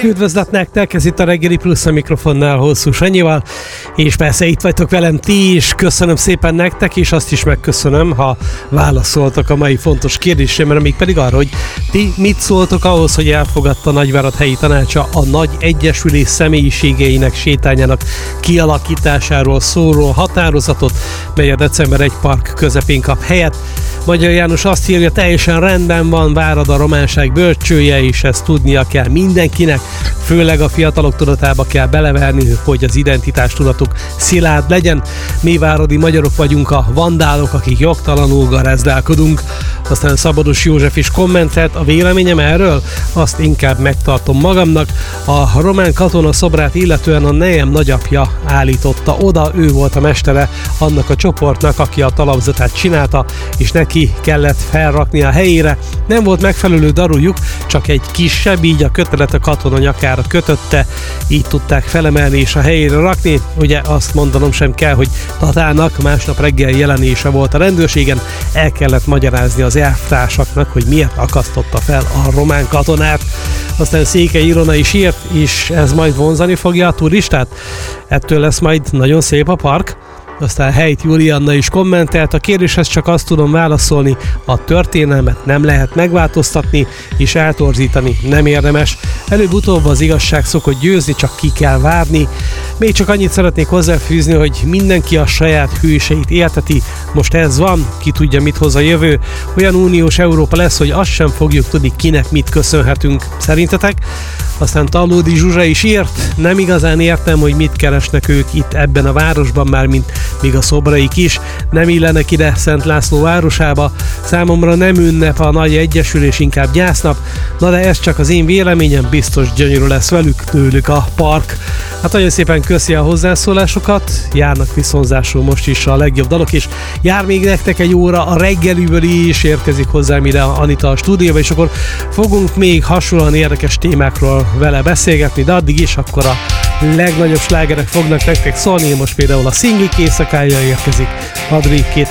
Üdvözlet nektek, ez itt a Reggeli Plusz, a mikrofonnál Hosszú Sanyival, és persze itt vagytok velem ti is. Köszönöm szépen nektek, és azt is megköszönöm, ha válaszoltok a mai fontos kérdésemre, még pedig arra, hogy ti mit szóltok ahhoz, hogy elfogadta Nagyvárad helyi tanácsa a Nagy Egyesülés személyiségeinek sétányának kialakításáról szóló határozatot, mely a december 1 park közepén kap helyet. Magyar János azt írja, teljesen rendben van, Várad a románság bölcsője, és ezt tudnia kell mindenkinek, főleg a fiatalok tudatába kell beleverni, hogy az identitástudatuk szilárd legyen. Mi váradi magyarok vagyunk a vandálok, akik jogtalanul garázdálkodunk. Aztán Szabados József is kommentelt, a véleményem erről, azt inkább megtartom magamnak. A román katona szobrát illetően a nejem nagyapja állította oda, ő volt a mestere annak a csoportnak, aki a talapzatát csinálta, és neki kellett felrakni a helyére. Nem volt megfelelő daruljuk, csak egy kisebb, így a kötelet a katona nyakára kötötte, így tudták felemelni és a helyére rakni. Ugye azt mondanom sem kell, hogy Tatának másnap reggel jelenése volt a rendőrségen, el kellett magyarázni az elvtársaknak, hogy miért akasztotta fel a román katonát. Aztán Székely Ilona is írt, és ez majd vonzani fogja a turistát. Ettől lesz majd nagyon szép a park. Aztán Helyt Julianna is kommentelt, a kérdéshez csak azt tudom válaszolni, a történelmet nem lehet megváltoztatni és eltorzítani, nem érdemes. Előbb-utóbb az igazság szokott győzni, csak ki kell várni. Még csak annyit szeretnék hozzáfűzni, hogy mindenki a saját hűségét élteti, most ez van, ki tudja mit hoz a jövő. Olyan uniós Európa lesz, hogy azt sem fogjuk tudni, kinek mit köszönhetünk. Szerintetek? Aztán Talódi Zsuzsa is írt, nem igazán értem, hogy mit keresnek ők itt ebben a városban, már mint még a szobraik is, nem illenek ide Szent László városába, számomra nem ünnep a Nagy Egyesülés, inkább gyásznap, na de ez csak az én véleményem, biztos gyönyörű lesz velük, tőlük a park. Hát nagyon szépen köszi a hozzászólásokat, járnak viszonzásul most is a legjobb dalok, és jár még nektek egy óra a reggeliből is, érkezik hozzám ide Anita a stúdióba, és akkor fogunk még hasonlóan érdekes témákról vele beszélgetni, de addig is akkor a legnagyobb slágerek fognak nektek szólni, most például a Szinglik éjszakája érkezik, Adri 2000